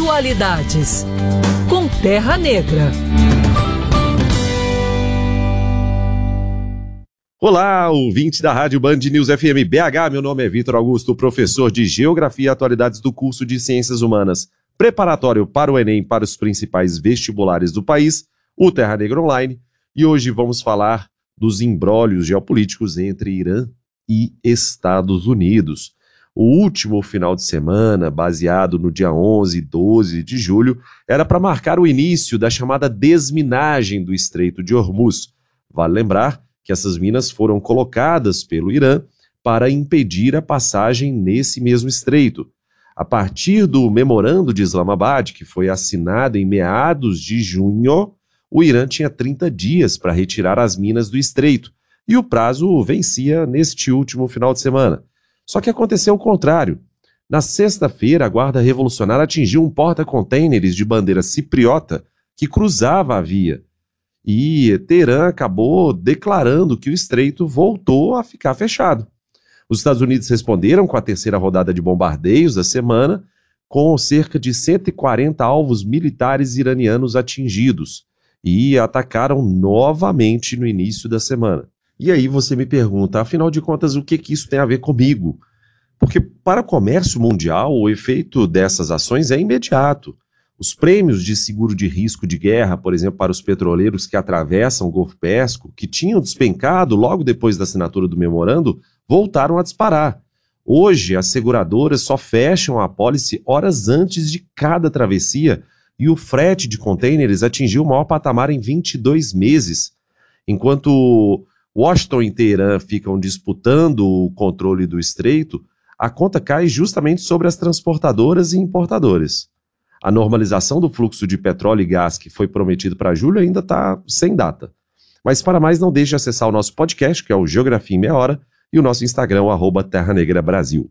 Atualidades, com Terra Negra. Olá, ouvinte da Rádio Band News FM BH, meu nome é Vitor Augusto, professor de Geografia e Atualidades do curso de Ciências Humanas, preparatório para o Enem para os principais vestibulares do país, o Terra Negra Online, e hoje vamos falar dos imbrólios geopolíticos entre Irã e Estados Unidos. O último final de semana, baseado no dia 11 e 12 de julho, era para marcar o início da chamada desminagem do Estreito de Hormuz. Vale lembrar que essas minas foram colocadas pelo Irã para impedir a passagem nesse mesmo estreito. A partir do memorando de Islamabad, que foi assinado em meados de junho, o Irã tinha 30 dias para retirar as minas do estreito, e o prazo vencia neste último final de semana. Só que aconteceu o contrário. Na sexta-feira, a Guarda Revolucionária atingiu um porta-contêineres de bandeira cipriota que cruzava a via. E Teherã acabou declarando que o estreito voltou a ficar fechado. Os Estados Unidos responderam com a terceira rodada de bombardeios da semana, com cerca de 140 alvos militares iranianos atingidos, e atacaram novamente no início da semana. E aí você me pergunta, afinal de contas, o que isso tem a ver comigo? Porque para o comércio mundial, o efeito dessas ações é imediato. Os prêmios de seguro de risco de guerra, por exemplo, para os petroleiros que atravessam o Golfo Pérsico, que tinham despencado logo depois da assinatura do memorando, voltaram a disparar. Hoje, as seguradoras só fecham a apólice horas antes de cada travessia e o frete de contêineres atingiu o maior patamar em 22 meses. Enquanto Washington e Teherã ficam disputando o controle do estreito, a conta cai justamente sobre as transportadoras e importadoras. A normalização do fluxo de petróleo e gás que foi prometido para julho ainda está sem data. Mas para mais, não deixe de acessar o nosso podcast, que é o Geografia em Meia Hora, e o nosso Instagram, @Terra Negra Brasil.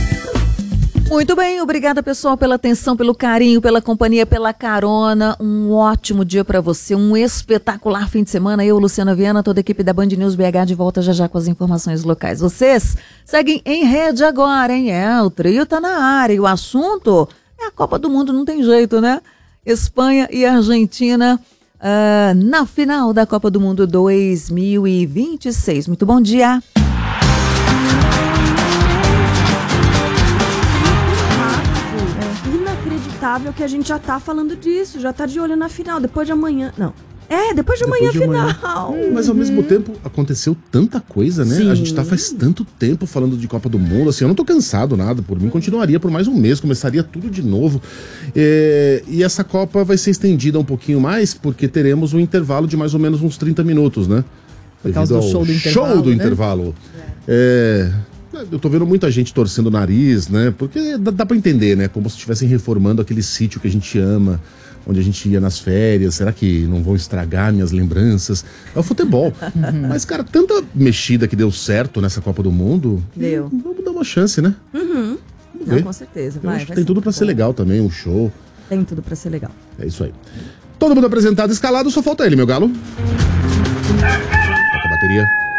Muito bem, obrigada pessoal pela atenção, pelo carinho, pela companhia, pela carona. Um ótimo dia para você, um espetacular fim de semana. Eu, Luciana Viana, toda a equipe da Band News BH de volta já com as informações locais. Vocês seguem em rede agora, hein? O trio tá na área e o assunto é a Copa do Mundo, não tem jeito, né? Espanha e Argentina na final da Copa do Mundo 2026. Muito bom dia. Inacreditável que a gente já tá falando disso, já tá de olho na final, depois de amanhã. Não. Depois de amanhã, final. Mas ao mesmo tempo, aconteceu tanta coisa, né? Sim. A gente tá faz tanto tempo falando de Copa do Mundo, assim, eu não tô cansado nada, por mim continuaria por mais um mês, começaria tudo de novo. E essa Copa vai ser estendida um pouquinho mais, porque teremos um intervalo de mais ou menos uns 30 minutos, né? Por causa do show do intervalo. Eu tô vendo muita gente torcendo o nariz, né? Porque dá pra entender, né? Como se estivessem reformando aquele sítio que a gente ama, onde a gente ia nas férias. Será que não vão estragar minhas lembranças? É o futebol. Mas, cara, tanta mexida que deu certo nessa Copa do Mundo. Deu. Vamos dar uma chance, né? Não, com certeza. Eu acho que tem tudo pra ser legal também, um show. Tem tudo pra ser legal. É isso aí. Todo mundo apresentado, escalado, só falta ele, meu galo. Toca a bateria.